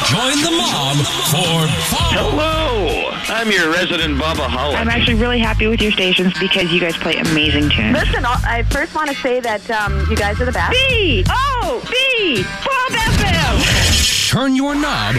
Join the mob for fun. Hello, I'm your resident Bubba Holiday. I'm actually really happy with your stations because you guys play amazing tunes. Listen, I first want to say that you guys are the best. B-O-B, Bob FM. Turn your knob